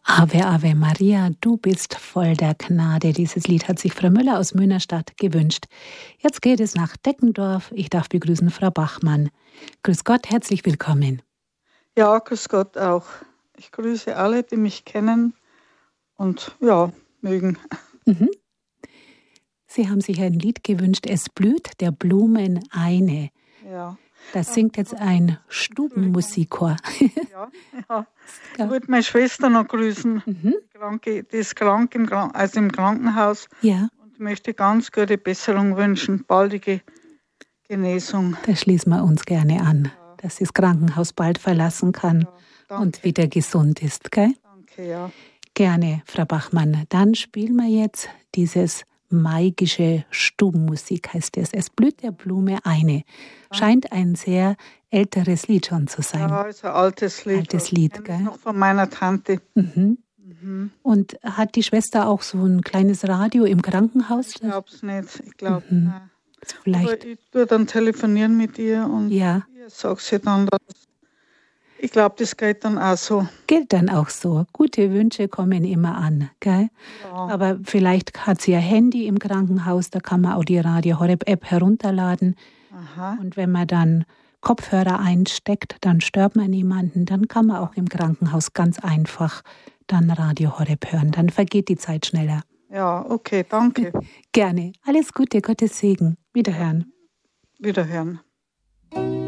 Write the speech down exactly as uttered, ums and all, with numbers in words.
Ave, Ave Maria, du bist voll der Gnade. Dieses Lied hat sich Frau Müller aus Münnerstadt gewünscht. Jetzt geht es nach Deckendorf. Ich darf begrüßen Frau Bachmann. Grüß Gott, herzlich willkommen. Ja, grüß Gott auch. Ich grüße alle, die mich kennen und ja, mögen. Mhm. Sie haben sich ein Lied gewünscht, Es blüht der Blumen eine. Ja. Das singt jetzt ein Stubenmusikchor. Ja, ja. Ich wollte meine Schwester noch grüßen. Mhm. Die, Kranke, die ist krank im, also im Krankenhaus. Ja. Und möchte ganz gute Besserung wünschen, baldige Genesung. Da schließen wir uns gerne an, ja, dass sie das Krankenhaus bald verlassen kann, ja, und wieder gesund ist, gell? Danke, ja. Gerne, Frau Bachmann. Dann spielen wir jetzt dieses maigische Stubenmusik, heißt es. Es blüht der Blume eine. Scheint ein sehr älteres Lied schon zu sein. Ja, ist ein altes Lied. Altes Lied, gell? Noch von meiner Tante. Mhm. Mhm. Und hat die Schwester auch so ein kleines Radio im Krankenhaus? Ich glaube es nicht. Ich glaube, mhm. nein. Vielleicht. Aber ich tue dann telefonieren mit ihr und ja. ich sage sie dann, dass ich glaube, das geht dann auch so. Geht dann auch so. Gute Wünsche kommen immer an, gell? Ja. Aber vielleicht hat sie ein Handy im Krankenhaus, da kann man auch die Radio Horeb App herunterladen. Aha. Und wenn man dann Kopfhörer einsteckt, dann stört man niemanden, dann kann man auch im Krankenhaus ganz einfach dann Radio Horeb hören. Dann vergeht die Zeit schneller. Ja, okay, danke. Gerne. Alles Gute, Gottes Segen. Wiederhören. Wiederhören.